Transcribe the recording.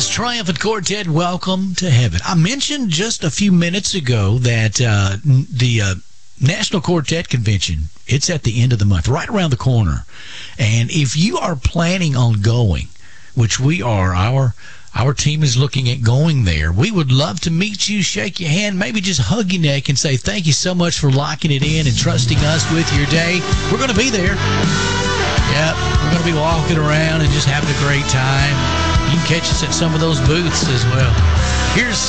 God's Triumphant Quartet, welcome to heaven. I mentioned just a few minutes ago that the National Quartet Convention, it's at the end of the month, right around the corner. And if you are planning on going, which we are, our team is looking at going there, we would love to meet you, shake your hand, maybe just hug your neck and say thank you so much for locking it in and trusting us with your day. We're going to be there. Yep, we're going to be walking around and just having a great time. You can catch us at some of those booths as well. Here's